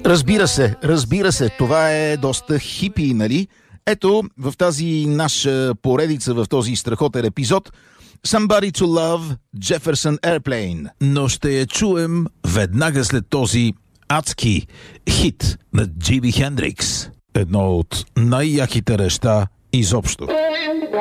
Разбира се, това е доста хипи, нали? Ето, в тази наша поредица, в този страхотен епизод, Somebody to Love, Jefferson Airplane. Но ще я чуем веднага след този адски хит на Джими Хендрикс. Едно от най-яките неща изобщо.